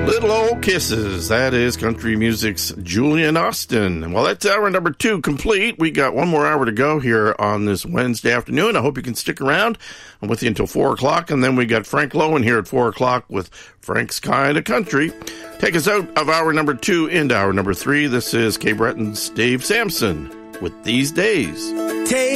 Little Old Kisses. That is country music's Julian Austin. Well, that's hour number 2 complete. We got one more hour to go here on this Wednesday afternoon. I hope you can stick around. I'm with you until 4 o'clock, and then we got Frank Lowen here at 4 o'clock with Frank's Kind of Country. Take us out of hour number 2 into hour number 3. This is Kay Breton's Dave Sampson with These Days.